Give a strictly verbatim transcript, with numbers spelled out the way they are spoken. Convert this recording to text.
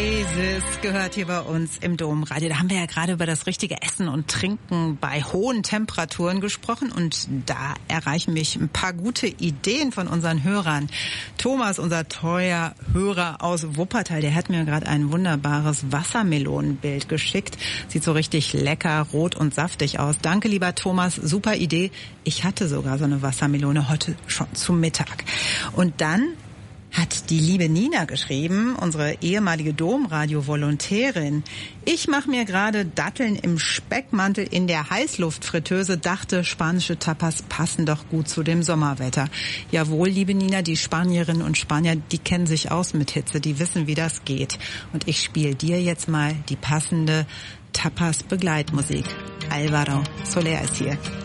Oasis gehört hier bei uns im Domradio. Da haben wir ja gerade über das richtige Essen und Trinken bei hohen Temperaturen gesprochen und da erreichen mich ein paar gute Ideen von unseren Hörern. Thomas, unser treuer Hörer aus Wuppertal, der hat mir gerade ein wunderbares Wassermelonenbild geschickt. Sieht so richtig lecker, rot und saftig aus. Danke, lieber Thomas, super Idee. Ich hatte sogar so eine Wassermelone heute schon zum Mittag. Und dann hat die liebe Nina geschrieben, unsere ehemalige Domradio-Volontärin. Ich mache mir gerade Datteln im Speckmantel in der Heißluftfritteuse, dachte, spanische Tapas passen doch gut zu dem Sommerwetter. Jawohl, liebe Nina, die Spanierinnen und Spanier, die kennen sich aus mit Hitze, die wissen, wie das geht. Und ich spiele dir jetzt mal die passende Tapas-Begleitmusik. Alvaro Soler ist hier.